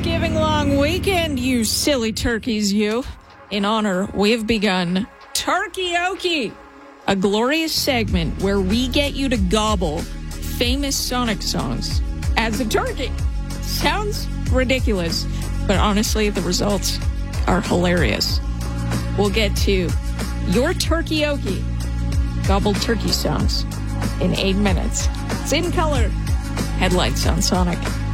Thanksgiving long weekend, you silly turkeys, you. In honor, we have begun Turkey-okie, a glorious segment where we get you to gobble famous Sonic songs as a turkey. Sounds ridiculous, but honestly, the results are hilarious. We'll get to your Turkey-okie gobbled turkey songs in 8 minutes. It's in color. Headlights on Sonic.